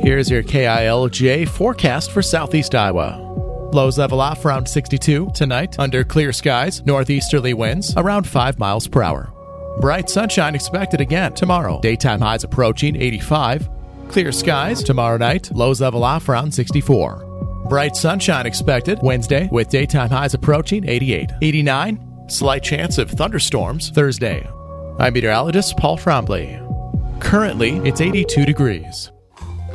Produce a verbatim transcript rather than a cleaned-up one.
Here's your K I L J forecast for southeast Iowa. Lows level off around sixty-two. Tonight, under clear skies, northeasterly winds around five miles per hour. Bright sunshine expected again tomorrow. Daytime highs approaching eighty-five. Clear skies tomorrow night, lows level off around sixty-four. Bright sunshine expected Wednesday with daytime highs approaching eighty-eight. eighty-nine, slight chance of thunderstorms Thursday. I'm meteorologist Paul Trombley. Currently, it's eighty-two degrees.